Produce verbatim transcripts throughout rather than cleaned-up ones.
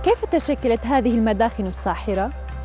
كيف تشكلت هذه المداخن الساحرة؟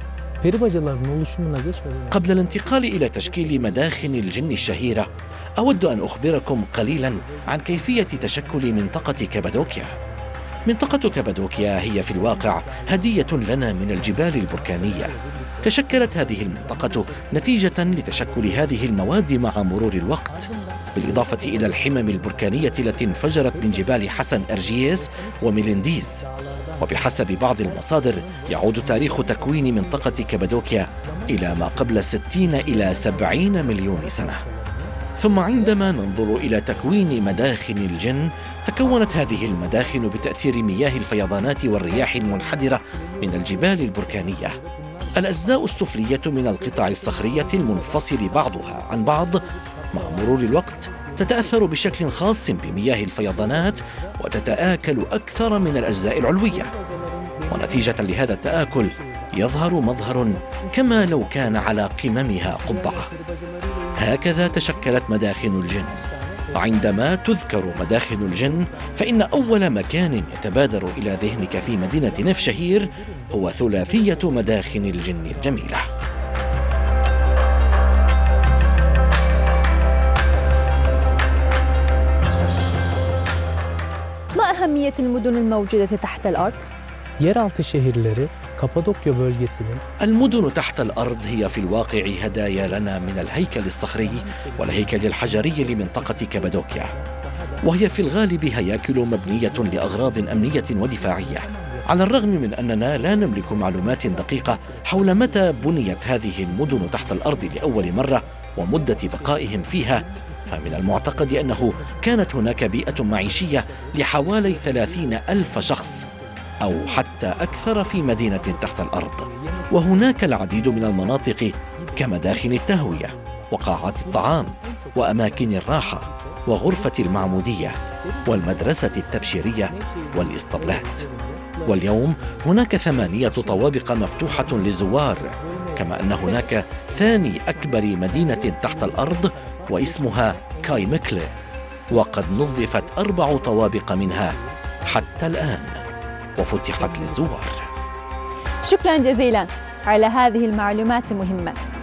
قبل الانتقال إلى تشكيل مداخن الجن الشهيرة، أود أن أخبركم قليلاً عن كيفية تشكل منطقة كابادوكيا. منطقة كابادوكيا هي في الواقع هدية لنا من الجبال البركانية. تشكلت هذه المنطقة نتيجة لتشكل هذه المواد مع مرور الوقت، بالإضافة إلى الحمم البركانية التي انفجرت من جبال حسن أرجيس وميلينديز. وبحسب بعض المصادر يعود تاريخ تكوين منطقة كابادوكيا إلى ما قبل ستين إلى سبعين مليون سنة. ثم عندما ننظر إلى تكوين مداخن الجن، تكونت هذه المداخن بتأثير مياه الفيضانات والرياح المنحدرة من الجبال البركانية. الأجزاء السفلية من القطع الصخرية المنفصل بعضها عن بعض مع مرور الوقت تتأثر بشكل خاص بمياه الفيضانات وتتآكل أكثر من الأجزاء العلوية، ونتيجة لهذا التآكل يظهر مظهر كما لو كان على قممها قبعة. هكذا تشكلت مداخن الجن. وعندما تذكر مداخن الجن فإن أول مكان يتبادر إلى ذهنك في مدينة نفشهير هو ثلاثية مداخن الجن الجميلة. ما أهمية المدن الموجودة تحت الأرض؟ Yeraltı şehirleri Kapadokya bölgesinin المدن تحت الأرض هي في الواقع هدايا لنا من الهيكل الصخري والهيكل الحجري لمنطقة كابادوكيا، وهي في الغالب هياكل مبنية لأغراض أمنية ودفاعية. على الرغم من أننا لا نملك معلومات دقيقة حول متى بنيت هذه المدن تحت الأرض لأول مرة ومدة بقائهم فيها، فمن المعتقد أنه كانت هناك بيئة معيشية لحوالي ثلاثين ألف شخص أو حتى أكثر في مدينة تحت الأرض. وهناك العديد من المناطق كمداخن التهوية وقاعات الطعام وأماكن الراحة وغرفة المعمودية والمدرسة التبشيرية والإسطبلات. واليوم هناك ثمانية طوابق مفتوحة للزوار، كما أن هناك ثاني أكبر مدينة تحت الأرض واسمها كايمكلي، وقد نظفت أربع طوابق منها حتى الآن وفتحت للزوار. شكرا جزيلا على هذه المعلومات المهمة.